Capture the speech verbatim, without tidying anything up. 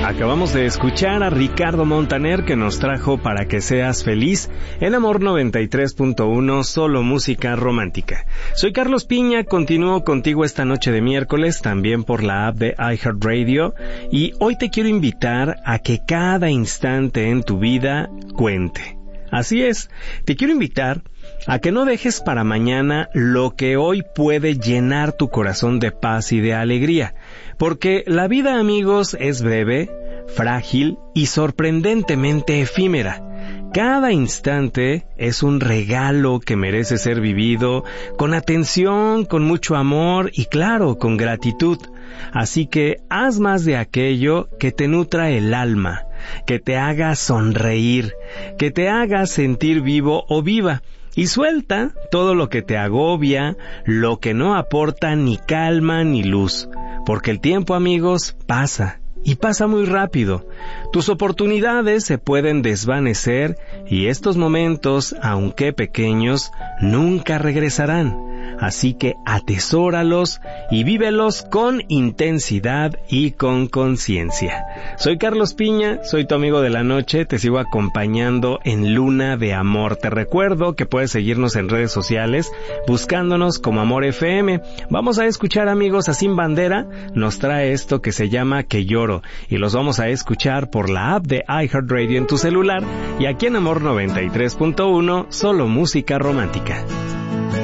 Acabamos de escuchar a Ricardo Montaner, que nos trajo Para que seas feliz en Amor noventa y tres punto uno, solo música romántica. Soy Carlos Piña, continúo contigo esta noche de miércoles, también por la app de iHeartRadio, y hoy te quiero invitar a que cada instante en tu vida cuente. Así es, te quiero invitar a que no dejes para mañana lo que hoy puede llenar tu corazón de paz y de alegría, porque la vida, amigos, es breve, frágil y sorprendentemente efímera. Cada instante es un regalo que merece ser vivido con atención, con mucho amor y, claro, con gratitud. Así que haz más de aquello que te nutra el alma, que te haga sonreír, que te haga sentir vivo o viva. Y suelta todo lo que te agobia, lo que no aporta ni calma ni luz. Porque el tiempo, amigos, pasa. Y pasa muy rápido. Tus oportunidades se pueden desvanecer y estos momentos, aunque pequeños, nunca regresarán. Así que atesóralos y vívelos con intensidad y con conciencia. Soy Carlos Piña, soy tu amigo de la noche, te sigo acompañando en Luna de Amor. Te recuerdo que puedes seguirnos en redes sociales buscándonos como Amor F M. Vamos a escuchar, amigos, a Sin Bandera, nos trae esto que se llama Que Lloro, y los vamos a escuchar por la app de iHeartRadio en tu celular y aquí en Amor noventa y tres punto uno, solo música romántica.